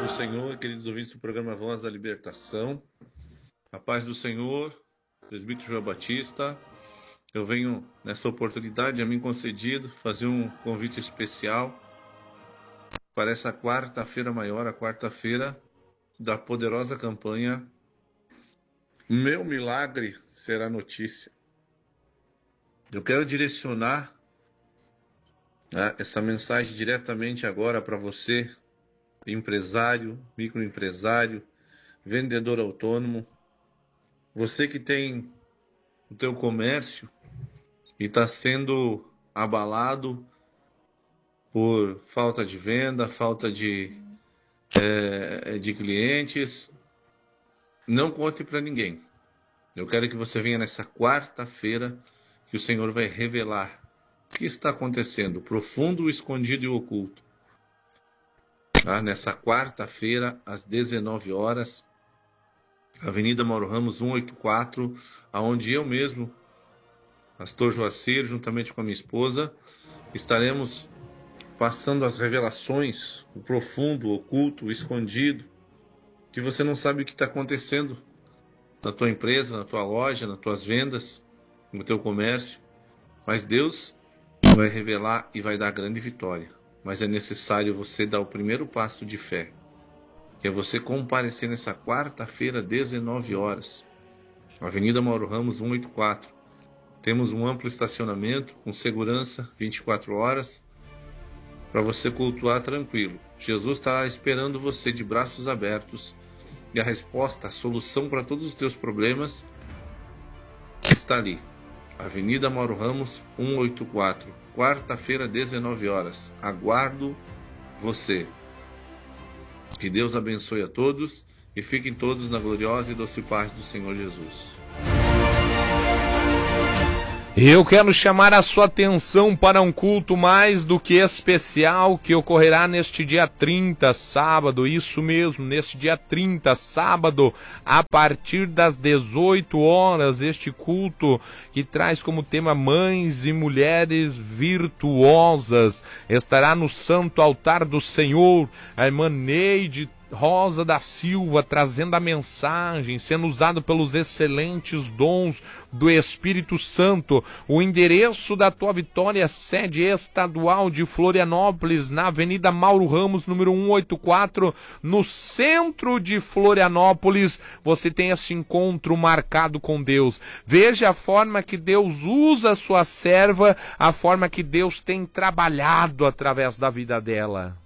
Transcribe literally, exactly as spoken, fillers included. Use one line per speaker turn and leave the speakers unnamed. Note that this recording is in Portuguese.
do Senhor, queridos ouvintes do programa Voz da Libertação. A paz do Senhor, presbítero João Batista. Eu venho, nessa oportunidade, a mim concedido, fazer um convite especial para essa quarta-feira maior, a quarta-feira da poderosa campanha Meu Milagre Será Notícia. Eu quero direcionar né, essa mensagem diretamente agora para você, empresário, microempresário, vendedor autônomo, você que tem o teu comércio e está sendo abalado por falta de venda, falta de, é, de clientes, não conte para ninguém. Eu quero que você venha nessa quarta-feira que o Senhor vai revelar o que está acontecendo, profundo, escondido e oculto. Tá? Nessa quarta-feira, às dezenove horas, Avenida Mauro Ramos, cento e oitenta e quatro, aonde eu mesmo, pastor Joacir, juntamente com a minha esposa, estaremos passando as revelações, o profundo, o oculto, o escondido, que você não sabe o que está acontecendo na tua empresa, na tua loja, nas tuas vendas, no teu comércio, mas Deus vai revelar e vai dar grande vitória. Mas é necessário você dar o primeiro passo de fé, que é você comparecer nessa quarta-feira, dezenove horas, Avenida Mauro Ramos, cento e oitenta e quatro. Temos um amplo estacionamento, com segurança, vinte e quatro horas, para você cultuar tranquilo. Jesus está esperando você de braços abertos, e a resposta, a solução para todos os teus problemas está ali. Avenida Mauro Ramos, cento e oitenta e quatro, quarta-feira, dezenove horas. Aguardo você. Que Deus abençoe a todos e fiquem todos na gloriosa e doce paz do Senhor Jesus.
Eu quero chamar a sua atenção para um culto mais do que especial que ocorrerá neste dia trinta, sábado, isso mesmo, neste dia trinta, sábado, a partir das dezoito horas, este culto que traz como tema Mães e Mulheres Virtuosas, estará no Santo Altar do Senhor, a irmã Neide Rosa da Silva trazendo a mensagem, sendo usado pelos excelentes dons do Espírito Santo. O endereço da Tua Vitória, sede estadual de Florianópolis, na Avenida Mauro Ramos, número cento e oitenta e quatro, no centro de Florianópolis. Você tem esse encontro marcado com Deus. Veja a forma que Deus usa a sua serva, a forma que Deus tem trabalhado através da vida dela.